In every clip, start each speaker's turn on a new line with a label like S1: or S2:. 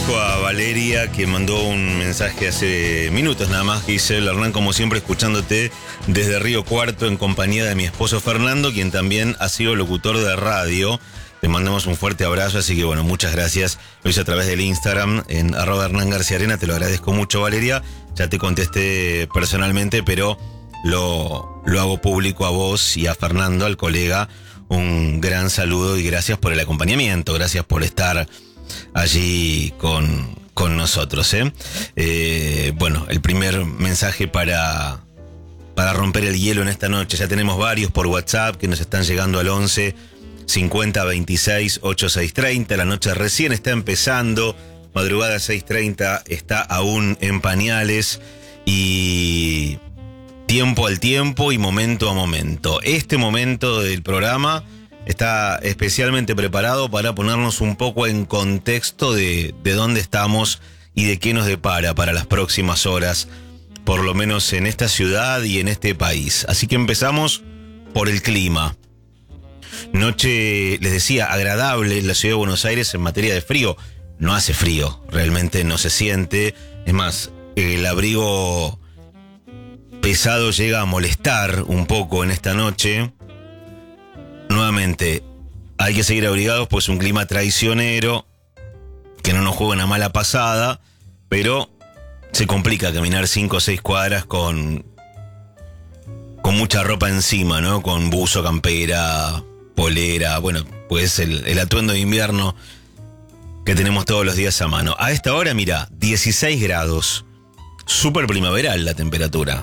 S1: agradezco a Valeria, que mandó un mensaje hace minutos nada más, que dice: Hernán, como siempre, escuchándote desde Río Cuarto en compañía de mi esposo Fernando, quien también ha sido locutor de radio. Te mandamos un fuerte abrazo, así que bueno, muchas gracias. Lo hice a través del Instagram en @HernánGarciaArena, te lo agradezco mucho, Valeria. Ya te contesté personalmente, pero lo hago público a vos y a Fernando, al colega. Un gran saludo y gracias por el acompañamiento, gracias por estar allí con nosotros. Bueno, el primer mensaje para romper el hielo en esta noche. Ya tenemos varios por WhatsApp que nos están llegando al 11 50 26 8630. La noche recién está empezando, madrugada 6:30 está aún en pañales, y tiempo al tiempo y momento a momento. Este momento del programa está especialmente preparado para ponernos un poco en contexto de dónde estamos y de qué nos depara para las próximas horas, por lo menos en esta ciudad y en este país. Así que empezamos por el clima. Noche, les decía, agradable en la ciudad de Buenos Aires en materia de frío. No hace frío, realmente no se siente. Es más, el abrigo pesado llega a molestar un poco en esta noche. Nuevamente, hay que seguir abrigados, pues un clima traicionero, que no nos juega una mala pasada, pero se complica caminar 5 o 6 cuadras con mucha ropa encima, ¿no? Con buzo, campera, polera, bueno, pues el atuendo de invierno que tenemos todos los días a mano. A esta hora, mira, 16 grados, súper primaveral la temperatura.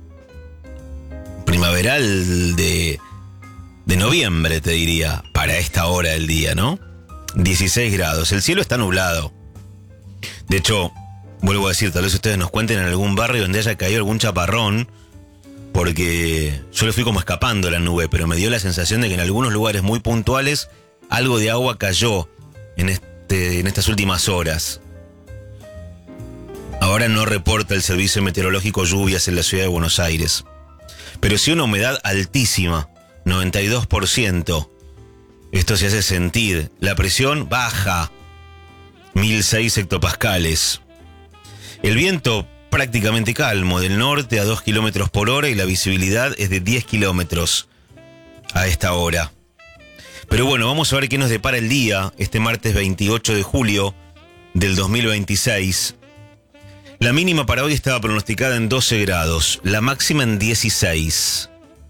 S1: Primaveral de noviembre, te diría, para esta hora del día, ¿no? 16 grados, el cielo está nublado. De hecho, vuelvo a decir, tal vez ustedes nos cuenten en algún barrio donde haya caído algún chaparrón, porque yo le fui como escapando a la nube, pero me dio la sensación de que en algunos lugares muy puntuales algo de agua cayó en estas últimas horas. Ahora no reporta el servicio meteorológico lluvias en la ciudad de Buenos Aires, pero sí una humedad altísima, 92%. Esto se hace sentir. La presión baja, 1006 hectopascales. El viento prácticamente calmo, del norte a 2 kilómetros por hora, y la visibilidad es de 10 kilómetros a esta hora. Pero bueno, vamos a ver qué nos depara el día, este martes 28 de julio del 2026. La mínima para hoy estaba pronosticada en 12 grados, la máxima en 16.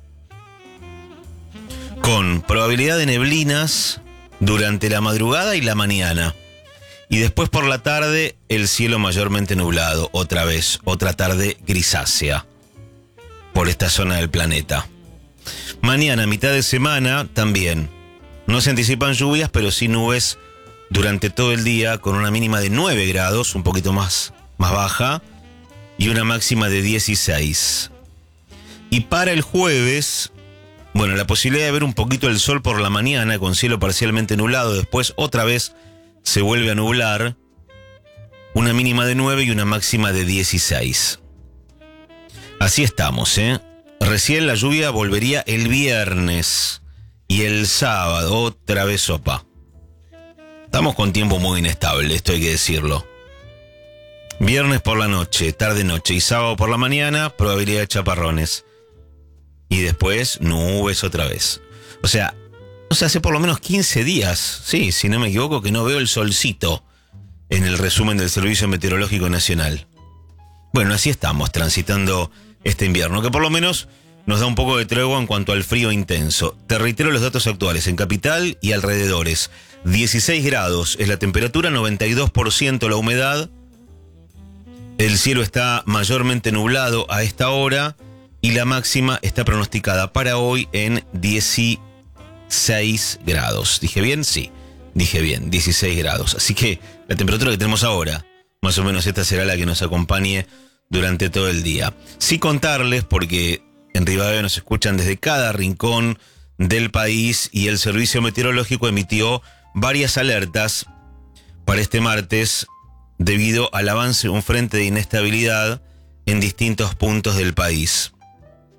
S1: Con probabilidad de neblinas durante la madrugada y la mañana. Y después por la tarde, el cielo mayormente nublado. Otra vez, otra tarde grisácea por esta zona del planeta. Mañana, mitad de semana, también. No se anticipan lluvias, pero sí nubes durante todo el día, con una mínima de 9 grados, un poquito más baja, y una máxima de 16. Y para el jueves, bueno, la posibilidad de ver un poquito el sol por la mañana, con cielo parcialmente nublado, después otra vez se vuelve a nublar, una mínima de 9 y una máxima de 16. Así estamos, ¿eh? Recién la lluvia volvería el viernes y el sábado otra vez sopa. Estamos con tiempo muy inestable, esto hay que decirlo. Viernes por la noche, tarde-noche, y sábado por la mañana, probabilidad de chaparrones. Y después nubes otra vez. O sea, hace por lo menos 15 días, sí, si no me equivoco, que no veo el solcito en el resumen del Servicio Meteorológico Nacional. Bueno, así estamos transitando este invierno, que por lo menos nos da un poco de tregua en cuanto al frío intenso. Te reitero los datos actuales en Capital y alrededores. 16 grados es la temperatura, 92% la humedad. El cielo está mayormente nublado a esta hora y la máxima está pronosticada para hoy en 16 grados. ¿Dije bien? Sí, dije bien, 16 grados. Así que la temperatura que tenemos ahora, más o menos esta será la que nos acompañe durante todo el día. Sí contarles, porque en Rivadavia nos escuchan desde cada rincón del país y el Servicio Meteorológico emitió varias alertas para este martes debido al avance de un frente de inestabilidad en distintos puntos del país.